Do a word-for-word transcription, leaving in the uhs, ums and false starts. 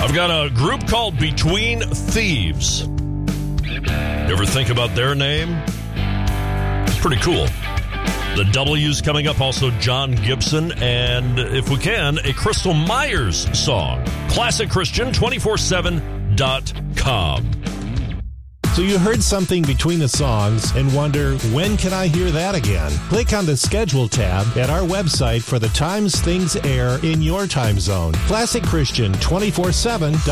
I've got a group called Between Thieves. You ever think about their name? Pretty cool. The W's coming up, also John Gibson, and if we can, a Crystal Myers song. Classic Christian two four seven dot com. So you heard something between the songs and wonder, when can I hear that again? Click on the Schedule tab at our website for the times things air in your time zone. Classic Christian two four seven dot com.